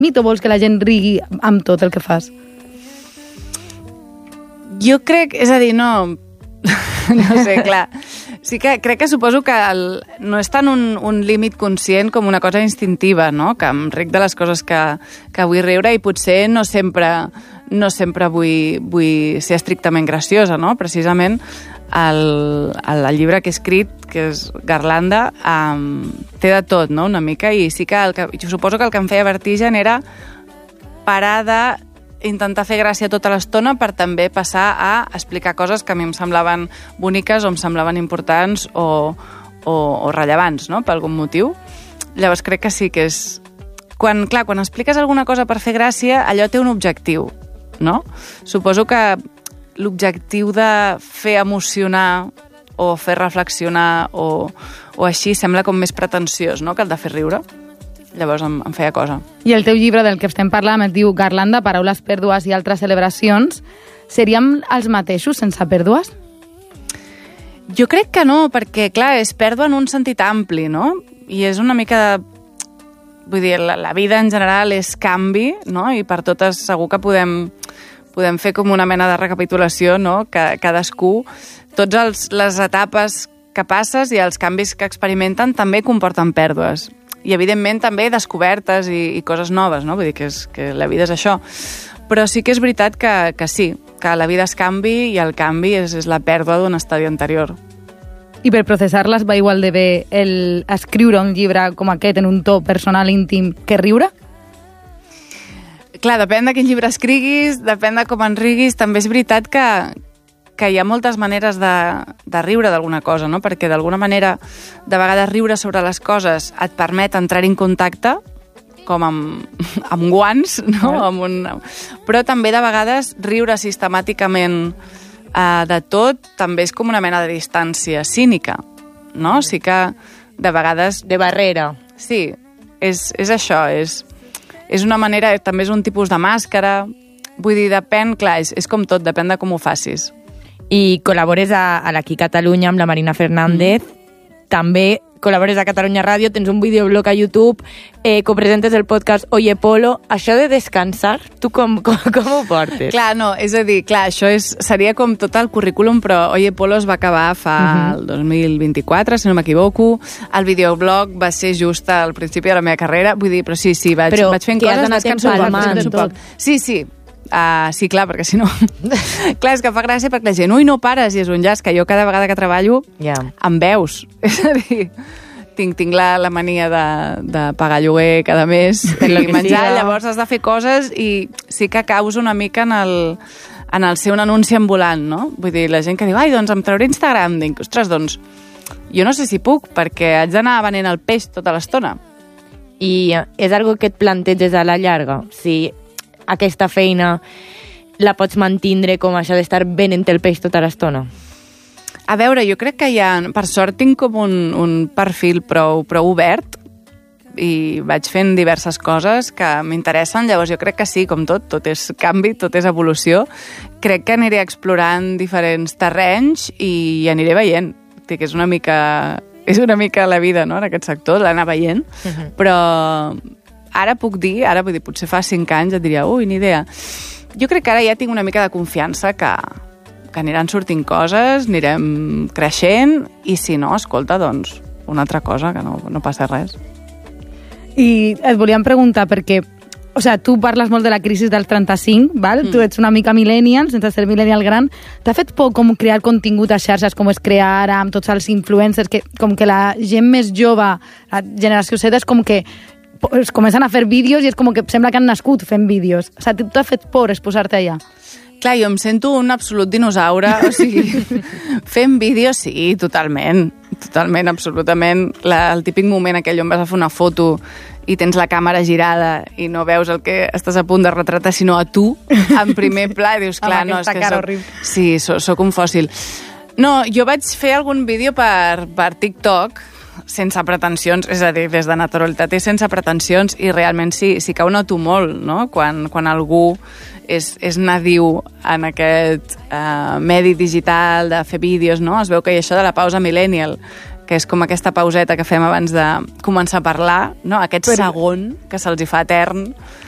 mit o vols que la gent rigui amb tot el que fas? Jo crec, és a dir, no sé, clar. Sí que crec que suposo que no és tant un límit conscient com una cosa instintiva, no? Que em ric de les coses que vull riure i potser no sempre vull ser estrictament graciosa, no? Precisament el llibre que he escrit, que és Garlanda, té de tot, no? Una mica, i sí que jo suposo que el que em feia vertigen era parar d'intentar fer gràcia tota l'estona per també passar a explicar coses que a mi em semblaven boniques o em semblaven importants o rellevants, no?, per algun motiu. Llavors crec que sí que és... Quan expliques alguna cosa per fer gràcia, allò té un objectiu, no? Suposo que l'objectiu de fer emocionar o fer reflexionar o així sembla com més pretensiós, no?, que el de fer riure. Llavors em feia cosa. I el teu llibre del que estem parlant es diu Garlanda, paraules, pèrdues i altres celebracions. Seríem els mateixos sense pèrdues? Jo crec que no, perquè, clar, és pèrdua en un sentit ampli, no? I és una mica... Vull dir, la vida en general és canvi, no? I per totes segur que podem fer com una mena de recapitulació, no? Que cadascú, totes les etapes que passes i els canvis que experimenten també comporten pèrdues. I, evidentment, també descobertes i coses noves, no? Vull dir que la vida és això. Però sí que és veritat que sí, que la vida és canvi i el canvi és la pèrdua d'un estadi anterior. I per processar-les va igual de bé escriure un llibre com aquest en un to personal íntim que riure? Clar, depèn de quin llibre escriguis, depèn de com en riguis. També és veritat que hi ha moltes maneres de riure d'alguna cosa, no? Perquè d'alguna manera, de vegades riure sobre les coses et permet entrar en contacte, com amb guants, no? Però també de vegades riure sistemàticament de tot també és com una mena de distància cínica, no? O sigui que de vegades... De barrera. Sí, és això, és una manera, també és un tipus de màscara, vull dir, depèn, clar, és com tot, depèn de com ho facis. I col·labores a l'Aquí Catalunya amb la Marina Fernández, també col·labores a Catalunya Ràdio, tens un videoblog a YouTube, copresentes el podcast Oye Polo. Això de descansar, tu com ho portes? Clar, no, és a dir, clar, això seria com tot el currículum, però Oye Polo es va acabar fa el 2024, si no m'equivoco. El videoblog va ser just al principi de la meva carrera, vull dir, però sí, vaig fent coses, descanso tot. Sí. Sí, clar, perquè si no... clar, és que fa gràcia perquè la gent, ui, no pares, i és un llaç que jo cada vegada que treballo em veus. És a dir, tinc la mania de pagar lloguer cada mes i menjar, llavors has de fer coses i sí que caus una mica en el ser un anunci ambulant, no? Vull dir, la gent que diu, ai, doncs em trauré Instagram, dic, ostres, doncs jo no sé si puc, perquè haig d'anar venent el peix tota l'estona. I és algo que et planteges a la llarga? Si aquesta feina la pots mantindre com això d'estar venent el peix tota l'estona? A veure, jo crec que per sort tinc com un perfil prou obert i vaig fent diverses coses que m'interessen, llavors jo crec que sí, com tot és canvi, tot és evolució. Crec que aniré explorant diferents terrenys i aniré veient. És una mica la vida, no?, en aquest sector, l'anar veient, però ara puc dir, vull dir, potser fa 5 anys et diria, ui, ni idea. Jo crec que ara ja tinc una mica de confiança que aniran sortint coses, anirem creixent, i si no, escolta, doncs, una altra cosa, que no passa res. I et volíem preguntar, perquè tu parles molt de la crisi dels 35, val? Tu ets una mica millennial, sense ser millennial gran. T'ha fet por com crear contingut a xarxes, com és crear ara amb tots els influencers, com que la gent més jove, la generació Z, és com que es comencen a fer vídeos i és com que sembla que han nascut fent vídeos. O sigui, t'ha fet por exposar-te allà? Clar, jo em sento un absolut dinosaure, o sigui, fent vídeos, sí, totalment, absolutament. El típic moment aquell on vas a fer una foto i tens la càmera girada i no veus el que estàs a punt de retratar, sinó a tu, en primer pla, i dius, clar, no, és que sí, soc un fòssil. No, jo vaig fer algun vídeo per TikTok, sense pretensions, és a dir, des de naturalitat i sense pretensions, i realment sí que ho noto molt, no?, quan algú és nadiu en aquest medi digital de fer vídeos, no? Es veu que hi ha això de la pausa millennial, que és com aquesta pauseta que fem abans de començar a parlar, no? Aquest segon que se'ls hi fa etern.